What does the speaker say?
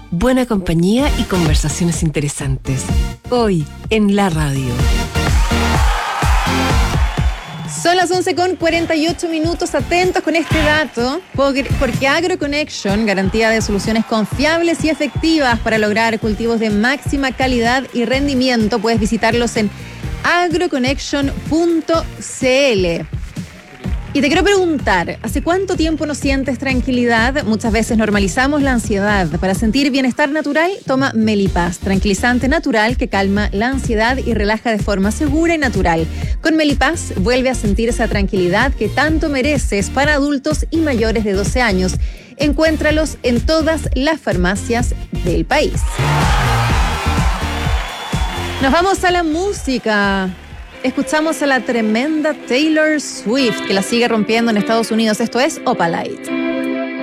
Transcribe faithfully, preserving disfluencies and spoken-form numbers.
buena compañía y conversaciones interesantes. Hoy en la radio. Son las once con cuarenta y ocho minutos. Atentos con este dato, porque AgroConnection, garantía de soluciones confiables y efectivas para lograr cultivos de máxima calidad y rendimiento. Puedes visitarlos en agroconnection punto c l. Y te quiero preguntar, ¿hace cuánto tiempo no sientes tranquilidad? Muchas veces normalizamos la ansiedad. Para sentir bienestar natural, toma Melipaz, tranquilizante natural que calma la ansiedad y relaja de forma segura y natural. Con Melipaz, vuelve a sentir esa tranquilidad que tanto mereces para adultos y mayores de doce años. Encuéntralos en todas las farmacias del país. Nos vamos a la música. Escuchamos a la tremenda Taylor Swift, que la sigue rompiendo en Estados Unidos. Esto es Opalite.